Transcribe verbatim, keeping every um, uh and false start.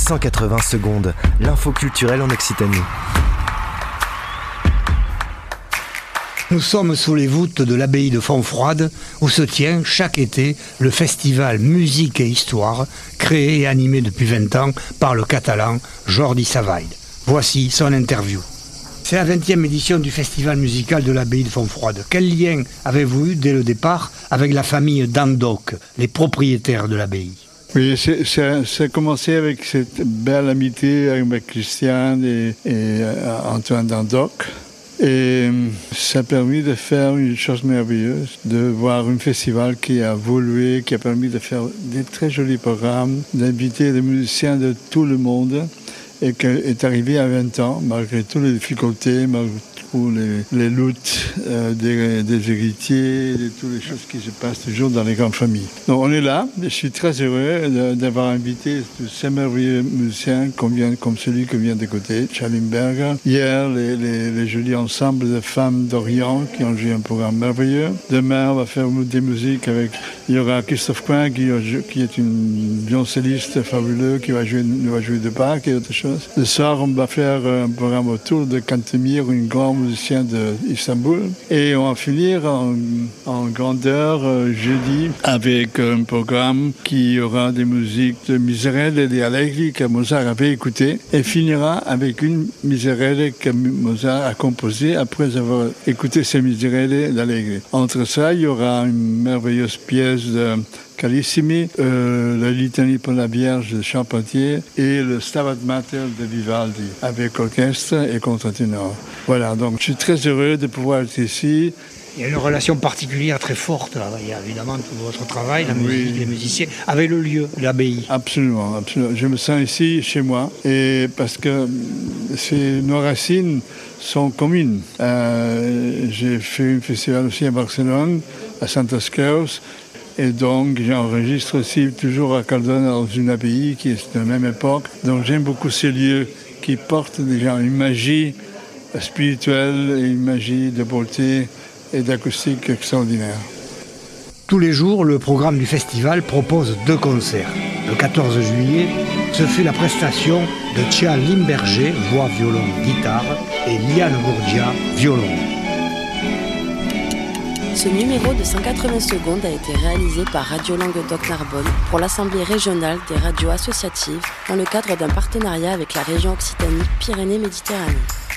cent quatre-vingts secondes, l'info culturelle en Occitanie. Nous sommes sous les voûtes de l'abbaye de Fontfroide, où se tient chaque été le festival Musique et Histoire, créé et animé depuis vingt ans par le catalan Jordi Savall. Voici son interview. C'est la vingtième édition du festival musical de l'abbaye de Fontfroide. Quel lien avez-vous eu dès le départ avec la famille d'Andoc, les propriétaires de l'abbaye ? Oui, c'est, ça, ça a commencé avec cette belle amitié avec Christian et, et euh, Antoine d'Andoc. Et ça a permis de faire une chose merveilleuse, de voir un festival qui a évolué, qui a permis de faire des très jolis programmes, d'inviter des musiciens de tout le monde et qui est arrivé à vingt ans, malgré toutes les difficultés, malgré tous les, les luttes euh, des, des héritiers, de toutes les choses qui se passent toujours dans les grandes familles. Donc on est là, je suis très heureux de, d'avoir invité tous ces merveilleux musiciens comme, vient, comme celui que vient d'écouter, Schallenberger. Hier, les, les, les jolis ensembles de femmes d'Orient qui ont joué un programme merveilleux. Demain, on va faire des musiques avec, il y aura Christophe Coin qui, qui est une violoncelliste fabuleuse qui va jouer, va jouer de Bach et autre chose. Le soir, on va faire un programme autour de Kantemir, une grande musicien d'Istanbul. Et on va finir en, en grandeur euh, jeudi avec un programme qui aura des musiques de Miserere et des Allegri que Mozart avait écouté et finira avec une Miserere que Mozart a composée après avoir écouté ces Miserere et d'Allegri. Entre ça, il y aura une merveilleuse pièce de Carissimi, euh, la litanie pour la Vierge de Charpentier et le Stabat Mater de Vivaldi avec orchestre et contre-ténor. Voilà, donc je suis très heureux de pouvoir être ici. Il y a une relation particulière très forte, là. Il y a évidemment tout votre travail, la musique, oui. Les musiciens, avec le lieu, l'abbaye. Absolument, absolument. Je me sens ici, chez moi, et parce que c'est, nos racines sont communes. Euh, j'ai fait un festival aussi à Barcelone, à Santes Creus. Et donc, j'enregistre aussi toujours à Cardona dans une abbaye qui est de la même époque. Donc, j'aime beaucoup ces lieux qui portent déjà une magie spirituelle et une magie de beauté et d'acoustique extraordinaire. Tous les jours, le programme du festival propose deux concerts. Le quatorze juillet, ce fut la prestation de Tia Limberger, voix, violon, guitare, et Liane Bourdia, violon. Ce numéro de cent quatre-vingts secondes a été réalisé par Radio Languedoc Narbonne pour l'Assemblée régionale des radios associatives dans le cadre d'un partenariat avec la région Occitanie Pyrénées-Méditerranée.